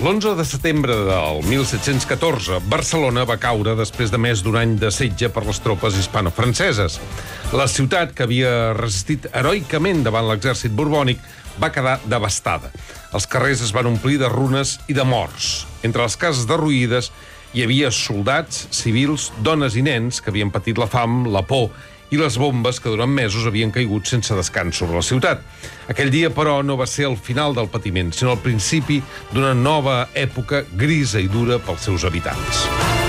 L'11 de setembre del 1714, Barcelona va caure després de més d'un any de setge per les tropes hispano-franceses. La ciutat, que havia resistit heroicament davant l'exèrcit borbònic, va quedar devastada. Els carrers es van omplir de runes i de morts. Entre les cases derruïdes hi havia soldats, civils, dones i nens que havien patit la fam, la por i les bombes que durant mesos havien caigut sense descans sobre la ciutat. Aquell dia, però, no va ser el final del patiment, sinó el principi d'una nova època grisa i dura pels seus habitants.